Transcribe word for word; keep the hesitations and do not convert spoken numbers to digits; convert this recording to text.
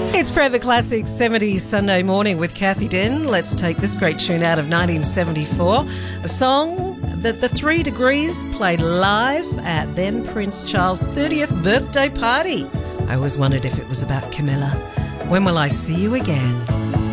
It's Forever Classics seventies Sunday morning with Kathy Den. Let's take this great tune out of nineteen seventy-four, a song that the Three Degrees played live at then Prince Charles' thirtieth birthday party. I always wondered if it was about Camilla. When will I see you again?